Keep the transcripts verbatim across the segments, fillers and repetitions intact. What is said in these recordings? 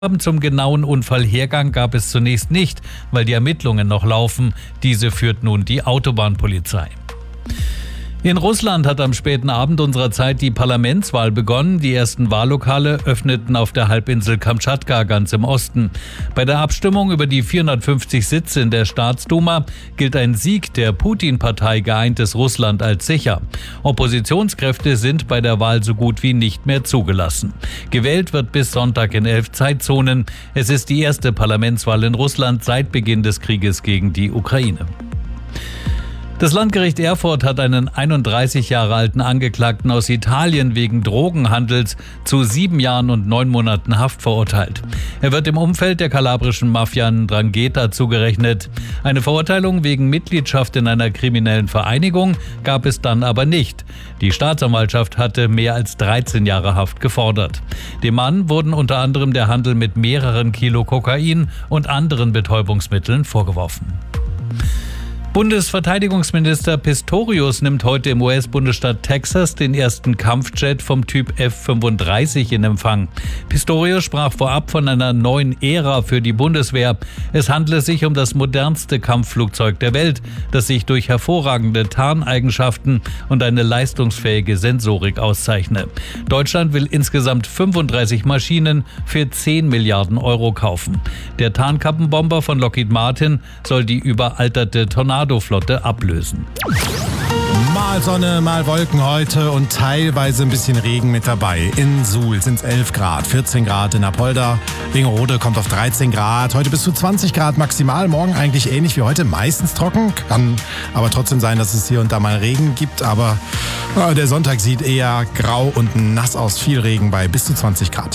Zum genauen Unfallhergang gab es zunächst nicht, weil die Ermittlungen noch laufen. Diese führt nun die Autobahnpolizei. In Russland hat am späten Abend unserer Zeit die Parlamentswahl begonnen. Die ersten Wahllokale öffneten auf der Halbinsel Kamtschatka ganz im Osten. Bei der Abstimmung über die vierhundertfünfzig Sitze in der Staatsduma gilt ein Sieg der Putin-Partei Geeintes Russland als sicher. Oppositionskräfte sind bei der Wahl so gut wie nicht mehr zugelassen. Gewählt wird bis Sonntag in elf Zeitzonen. Es ist die erste Parlamentswahl in Russland seit Beginn des Krieges gegen die Ukraine. Das Landgericht Erfurt hat einen einunddreißig Jahre alten Angeklagten aus Italien wegen Drogenhandels zu sieben Jahren und neun Monaten Haft verurteilt. Er wird im Umfeld der kalabrischen Mafia 'Ndrangheta zugerechnet. Eine Verurteilung wegen Mitgliedschaft in einer kriminellen Vereinigung gab es dann aber nicht. Die Staatsanwaltschaft hatte mehr als dreizehn Jahre Haft gefordert. Dem Mann wurden unter anderem der Handel mit mehreren Kilo Kokain und anderen Betäubungsmitteln vorgeworfen. Bundesverteidigungsminister Pistorius nimmt heute im U S-Bundesstaat Texas den ersten Kampfjet vom Typ F fünfunddreißig in Empfang. Pistorius sprach vorab von einer neuen Ära für die Bundeswehr. Es handle sich um das modernste Kampfflugzeug der Welt, das sich durch hervorragende Tarneigenschaften und eine leistungsfähige Sensorik auszeichne. Deutschland will insgesamt fünfunddreißig Maschinen für zehn Milliarden Euro kaufen. Der Tarnkappenbomber von Lockheed Martin soll die überalterte Tornado Flotte ablösen. Mal Sonne, mal Wolken heute und teilweise ein bisschen Regen mit dabei. In Suhl sind es elf Grad, vierzehn Grad in Apolda. Wingerode kommt auf dreizehn Grad, heute bis zu zwanzig Grad maximal. Morgen eigentlich ähnlich wie heute, meistens trocken. Kann aber trotzdem sein, dass es hier und da mal Regen gibt. Aber äh, der Sonntag sieht eher grau und nass aus. Viel Regen bei bis zu zwanzig Grad.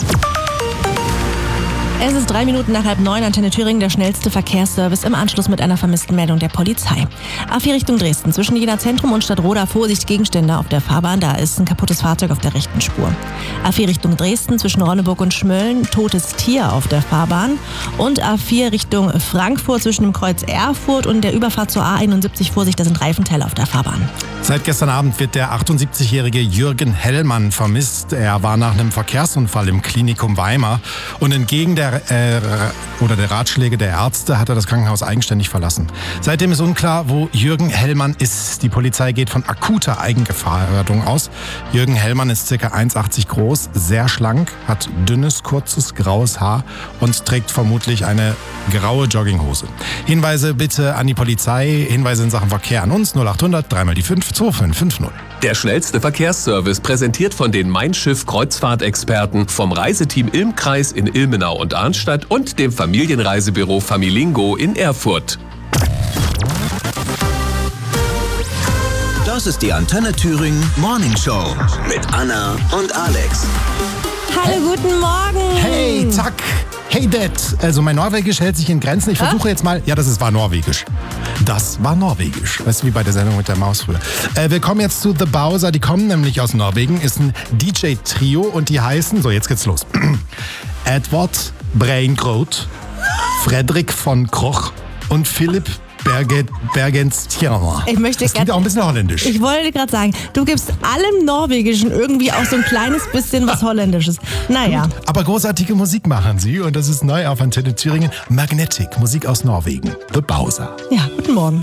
Es ist drei Minuten nach halb neun, Antenne Thüringen, der schnellste Verkehrsservice im Anschluss mit einer vermissten Meldung der Polizei. A vier Richtung Dresden, zwischen Jena Zentrum und Stadtroda, Vorsicht Gegenstände auf der Fahrbahn, da ist ein kaputtes Fahrzeug auf der rechten Spur. A vier Richtung Dresden, zwischen Ronneburg und Schmölln, totes Tier auf der Fahrbahn. Und A vier Richtung Frankfurt, zwischen dem Kreuz Erfurt und der Überfahrt zur A einundsiebzig, Vorsicht, da sind Reifenteile auf der Fahrbahn. Seit gestern Abend wird der achtundsiebzigjährige Jürgen Hellmann vermisst. Er war nach einem Verkehrsunfall im Klinikum Weimar und entgegen der äh, oder der Ratschläge der Ärzte hat er das Krankenhaus eigenständig verlassen. Seitdem ist unklar, wo Jürgen Hellmann ist. Die Polizei geht von akuter Eigengefährdung aus. Jürgen Hellmann ist ca. eins Komma achtzig groß, sehr schlank, hat dünnes, kurzes, graues Haar und trägt vermutlich eine graue Jogginghose. Hinweise bitte an die Polizei, Hinweise in Sachen Verkehr an uns, null achthundert, dreimal die fünf, zwei fünf fünf null. Der schnellste Verkehrsservice präsentiert von den Mein Schiff Kreuzfahrtexperten vom Reiseteam Ilmkreis in Ilmenau und Arnstadt und dem Familienreisebüro Familingo in Erfurt. Das ist die Antenne Thüringen Morning Show mit Anna und Alex. Hallo, guten Morgen. Hey, zack. Hey, Dad. Also mein Norwegisch hält sich in Grenzen. Ich versuche jetzt mal... Ja, das ist, war Norwegisch. Das war Norwegisch. Weißt du, wie bei der Sendung mit der Maus früher. Äh, wir kommen jetzt zu The Bowser. Die kommen nämlich aus Norwegen. Ist ein D J-Trio und die heißen... So, jetzt geht's los. Edward Braingroth, Frederik von Kroch und Philipp Berge, Bergenstjerner. Ich möchte das klingt grad, auch ein bisschen holländisch. Ich wollte gerade sagen, du gibst allem Norwegischen irgendwie auch so ein kleines bisschen was Holländisches. Naja. Gut, aber großartige Musik machen sie und das ist neu auf Antenne Thüringen. Magnetic, Musik aus Norwegen. The Bowser. Ja, guten Morgen.